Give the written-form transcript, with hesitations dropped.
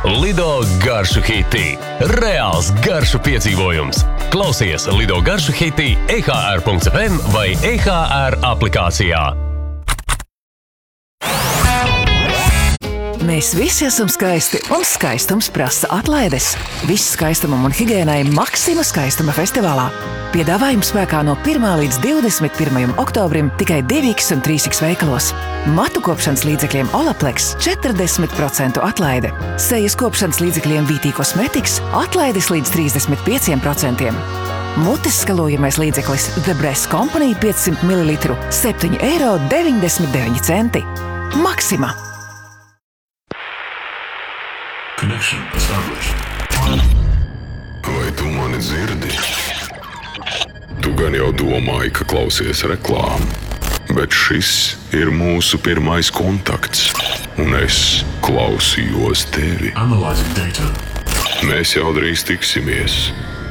Lido garšu hitī. Reāls garšu piedzīvojums. Klausies Lido garšu hitī EHR.FM vai EHR aplikācijā. Mēs visi esam skaisti, un skaistums prasa atlaides. Viss skaistumam un higiēnai Maxima skaistuma festivālā. Piedāvājums spēkā no 1. līdz 21. oktobrim tikai 2X un 3X veikalos. Matu kopšanas līdzekļiem Olaplex 40% atlaide. Sejas kopšanas līdzekļiem VT Cosmetics atlaides līdz 35%. Mutes skalojamais līdzeklis The Breast Company 500 ml – 7,99 €. Maxima! Connection established. Vai tu mani dzirdi? Tu gan jau domāji, ka klausies reklāmu, bet šis ir mūsu pirmais kontakts, un es klausījos tevi. Analyzing data. Mēs jau drīz tiksimies.